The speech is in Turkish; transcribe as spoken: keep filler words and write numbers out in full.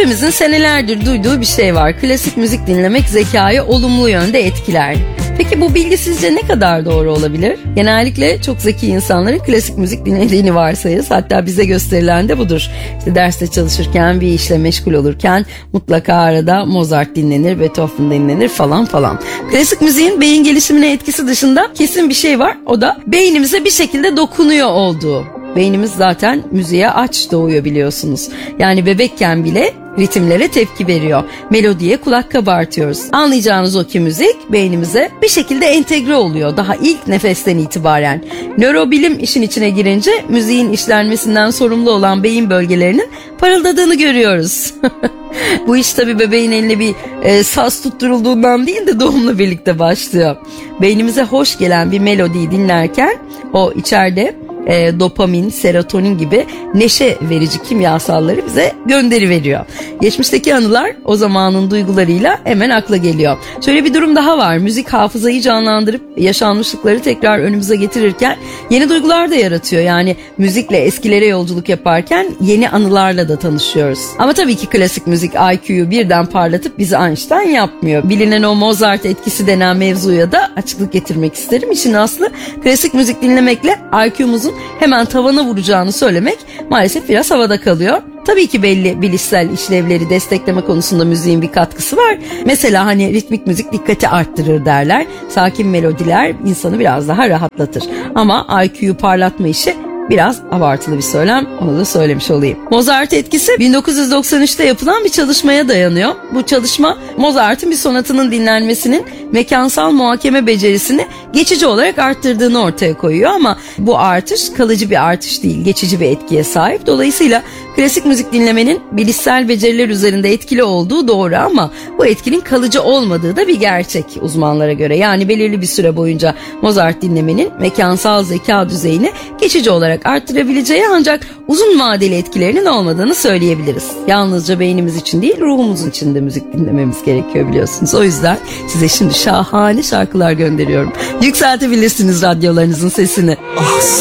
Hepimizin senelerdir duyduğu bir şey var. Klasik müzik dinlemek zekayı olumlu yönde etkiler. Peki bu bilgi sizce ne kadar doğru olabilir? Genellikle çok zeki insanların klasik müzik dinlediğini varsayarız. Hatta bize gösterilen de budur. İşte derste çalışırken, bir işle meşgul olurken mutlaka arada Mozart dinlenir, Beethoven dinlenir falan falan. Klasik müziğin beyin gelişimine etkisi dışında kesin bir şey var. O da beynimize bir şekilde dokunuyor olduğu. Beynimiz zaten müziğe aç doğuyor biliyorsunuz. Yani bebekken bile ritimlere tepki veriyor. Melodiye kulak kabartıyoruz. Anlayacağınız o ki müzik beynimize bir şekilde entegre oluyor. Daha ilk nefesten itibaren. Nörobilim işin içine girince müziğin işlenmesinden sorumlu olan beyin bölgelerinin parıldadığını görüyoruz. Bu iş tabii bebeğin eline bir e, saz tutturulduğundan değil de doğumla birlikte başlıyor. Beynimize hoş gelen bir melodiyi dinlerken o içeride E, dopamin, serotonin gibi neşe verici kimyasalları bize gönderi veriyor. Geçmişteki anılar o zamanın duygularıyla hemen akla geliyor. Şöyle bir durum daha var. Müzik hafızayı canlandırıp yaşanmışlıkları tekrar önümüze getirirken yeni duygular da yaratıyor. Yani müzikle eskilere yolculuk yaparken yeni anılarla da tanışıyoruz. Ama tabii ki klasik müzik I Q'yu birden parlatıp bizi Einstein yapmıyor. Bilinen o Mozart etkisi denen mevzuya da açıklık getirmek isterim. İşin aslı klasik müzik dinlemekle I Q'muzun hemen tavana vuracağını söylemek maalesef biraz havada kalıyor. Tabii ki belli bilişsel işlevleri destekleme konusunda müziğin bir katkısı var. Mesela hani ritmik müzik dikkati arttırır derler. Sakin melodiler insanı biraz daha rahatlatır. Ama I Q'yu parlatma işi biraz abartılı bir söylem, onu da söylemiş olayım. Mozart etkisi bin dokuz yüz doksan üçte yapılan bir çalışmaya dayanıyor. Bu çalışma Mozart'ın bir sonatının dinlenmesinin mekansal muhakeme becerisini geçici olarak arttırdığını ortaya koyuyor ama bu artış kalıcı bir artış değil, geçici bir etkiye sahip. Dolayısıyla klasik müzik dinlemenin bilişsel beceriler üzerinde etkili olduğu doğru ama bu etkinin kalıcı olmadığı da bir gerçek uzmanlara göre. Yani belirli bir süre boyunca Mozart dinlemenin mekansal zeka düzeyini geçici olarak arttırabileceği ancak uzun vadeli etkilerinin olmadığını söyleyebiliriz. Yalnızca beynimiz için değil, ruhumuz için de müzik dinlememiz gerekiyor biliyorsunuz. O yüzden size şimdi şahane şarkılar gönderiyorum. Yükseltebilirsiniz radyolarınızın sesini. Ah,